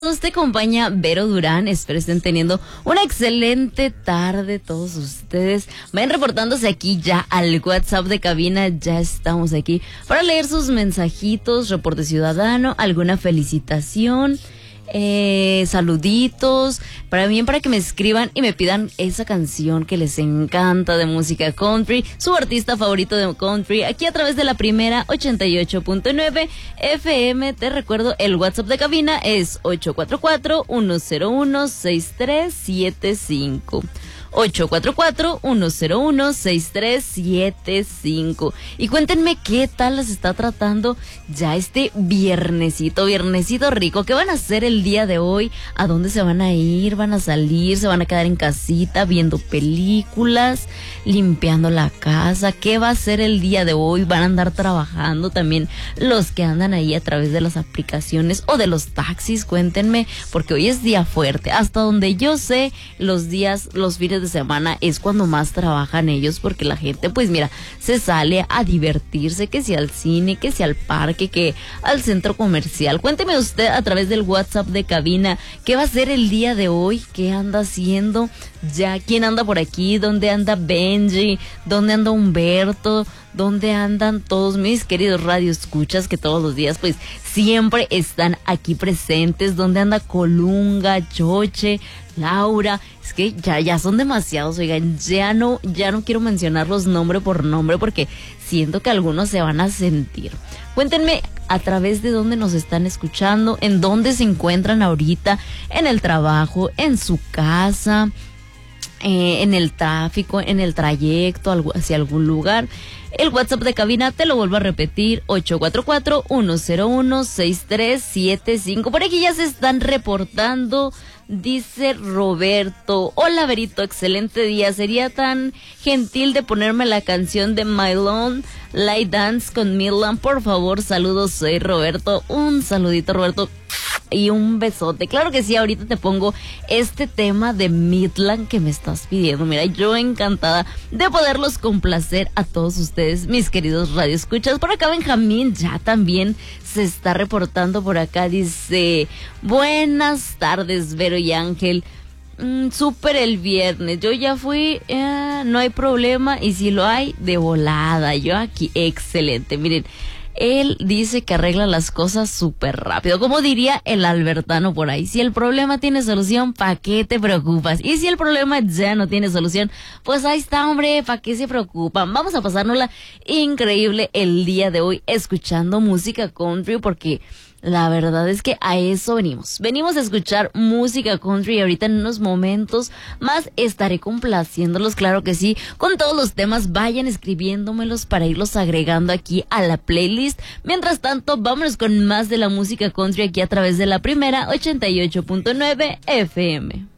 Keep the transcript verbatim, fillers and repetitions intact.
Te acompaña Vero Durán. Espero estén teniendo una excelente tarde todos ustedes. Vayan reportándose aquí ya al WhatsApp de cabina. Ya estamos aquí para leer sus mensajitos, reporte ciudadano, alguna felicitación, eh, saluditos, para bien para que me escriban y me pidan esa canción que les encanta de música country, su artista favorito de country, aquí a través de la primera ochenta y ocho punto nueve F M. Te recuerdo, el WhatsApp de cabina es ocho cuatro cuatro, uno cero uno, seis tres siete cinco. ocho cuatro cuatro, uno cero uno, seis tres siete cinco. Y cuéntenme qué tal les está tratando ya este viernesito, viernesito rico. ¿Qué van a hacer el día de hoy? ¿A dónde se van a ir? ¿Van a salir? ¿Se van a quedar en casita viendo películas? ¿Limpiando la casa? ¿Qué va a hacer el día de hoy? ¿Van a andar trabajando también los que andan ahí a través de las aplicaciones o de los taxis? Cuéntenme, porque hoy es día fuerte. Hasta donde yo sé, los días, los fines de semana es cuando más trabajan ellos, porque la gente, pues mira, se sale a divertirse, que sea al cine, que sea al parque, que al centro comercial. Cuénteme usted a través del WhatsApp de cabina, ¿qué va a hacer el día de hoy? ¿Qué anda haciendo? Ya, ¿quién anda por aquí? ¿Dónde anda Benji? ¿Dónde anda Humberto? ¿Dónde andan todos mis queridos radioescuchas que todos los días pues siempre están aquí presentes? ¿Dónde anda Colunga, Choche, Laura? Es que ya, ya son demasiados, oigan, ya no, ya no quiero mencionarlos nombre por nombre porque siento que algunos se van a sentir. Cuéntenme a través de dónde nos están escuchando, en dónde se encuentran ahorita, en el trabajo, en su casa, eh, en el tráfico, en el trayecto hacia algún lugar. El WhatsApp de cabina, te lo vuelvo a repetir, ocho cuatro cuatro, uno cero uno, seis tres siete cinco. Por aquí ya se están reportando. Dice Roberto: hola Verito, excelente día. Sería tan gentil de ponerme la canción de My Lone Light Dance con Milan, por favor. Saludos, soy Roberto. Un saludito, Roberto, y un besote. Claro que sí, ahorita te pongo este tema de Midland que me estás pidiendo. Mira, yo encantada de poderlos complacer a todos ustedes, mis queridos radioescuchas. Por acá Benjamín ya también se está reportando por acá. Dice: buenas tardes, Vero y Ángel. Mm, súper el viernes. Yo ya fui, eh, no hay problema. Y si lo hay, de volada. Yo aquí, excelente. Miren, él dice que arregla las cosas súper rápido. Como diría el albertano por ahí: si el problema tiene solución, ¿pa' qué te preocupas? Y si el problema ya no tiene solución, pues ahí está, hombre, ¿pa' qué se preocupan? Vamos a pasárnosla increíble el día de hoy escuchando música country, porque la verdad es que a eso venimos. Venimos a escuchar música country y ahorita en unos momentos más estaré complaciéndolos, claro que sí, con todos los temas. Vayan escribiéndomelos para irlos agregando aquí a la playlist. Mientras tanto, vámonos con más de la música country aquí a través de la primera ochenta y ocho punto nueve F M.